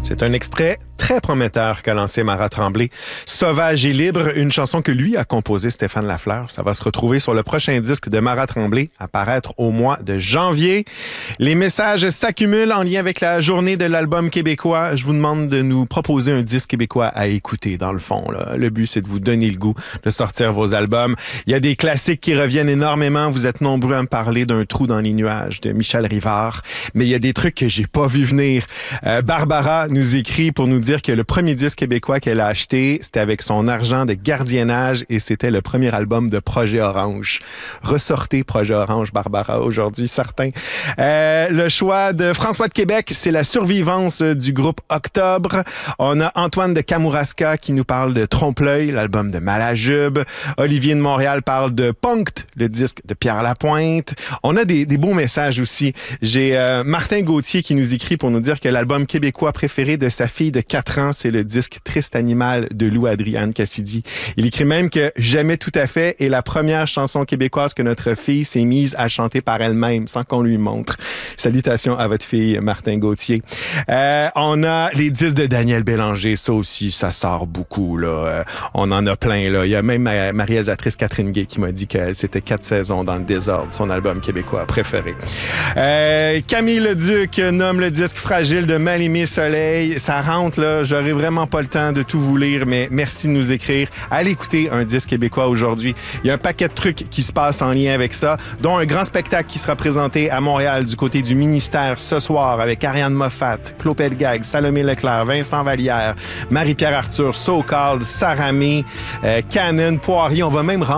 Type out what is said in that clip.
C'est un extrait très prometteur qu'a lancé Marat Tremblay. Sauvage et libre, une chanson que lui a composée, Stéphane Lafleur. Ça va se retrouver sur le prochain disque de Marat Tremblay, à paraître au mois de janvier. Les messages s'accumulent en lien avec la journée de l'album québécois. Je vous demande de nous proposer un disque québécois à écouter, dans le fond, là. Le but, c'est de vous donner le goût de sortir vos albums. Il y a des classiques qui reviennent énormément. Vous êtes nombreux à me parler d'un Trou dans les nuages de Michel Rivard. Mais il y a des trucs que j'ai pas vu venir. Barbara nous écrit pour nous dire que le premier disque québécois qu'elle a acheté, c'était avec son argent de gardiennage et c'était le premier album de Projet Orange. Ressortez Projet Orange, Barbara, aujourd'hui, certain. Le choix de François de Québec, c'est la survivance du groupe Octobre. On a Antoine de Kamouraska qui nous parle de Trompe-l'œil, l'album de Malajube. Olivier de Montréal parle de Punkt, le disque de Pierre Lapointe. On a des beaux messages aussi. J'ai Martin Gauthier qui nous écrit pour nous dire que l'album québécois préféré de sa fille de 4 ans, c'est le disque Triste Animal de Lou Adrienne Cassidy. Il écrit même que Jamais tout à fait est la première chanson québécoise que notre fille s'est mise à chanter par elle-même sans qu'on lui montre. Salutations à votre fille, Martin Gauthier. On a les disques de Daniel Bélanger. Ça aussi, ça sort beaucoup, là. On en a plein, là. Il y a même ma réalisatrice Catherine Gay qui m'a dit qu'elle, c'était 4 saisons dans le désordre, son album québécois préféré. Camille Leduc nomme le disque Fragile de Mal-Aimé Soleil. Ça rentre, là. J'aurai vraiment pas le temps de tout vous lire, mais merci de nous écrire. Allez écouter un disque québécois aujourd'hui. Il y a un paquet de trucs qui se passent en lien avec ça, dont un grand spectacle qui sera présenté à Montréal du côté du ministère ce soir avec Ariane Moffat, Claude Pelgag, Salomé Leclerc, Vincent Vallière, Marie-Pierre Arthur, So Called, Saramé, Canon, Poirier. On va même rendre